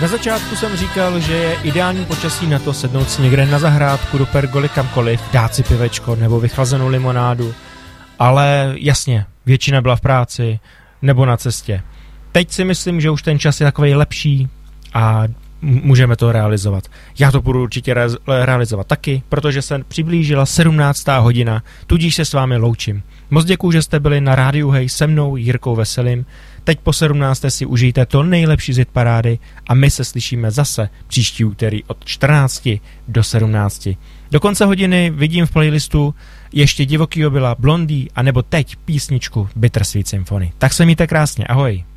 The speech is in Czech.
Na začátku jsem říkal, že je ideální počasí na to sednout si někde na zahrádku, do pergoly kamkoliv, dát si pivečko nebo vychlazenou limonádu, ale jasně, většina byla v práci nebo na cestě. Teď si myslím, že už ten čas je takovej lepší a můžeme to realizovat. Já to budu určitě realizovat taky, protože se přiblížila 17. hodina, tudíž se s vámi loučím. Moc děkuju, že jste byli na Rádiu Hej se mnou, Jirkou Veselým. Teď po 17. si užijte to nejlepší z hitparády a my se slyšíme zase příští úterý od 14 do 17. Do konce hodiny vidím v playlistu ještě Divokýho Billa, Blondie a nebo teď písničku Bittersweet Symphony. Tak se mějte krásně, ahoj.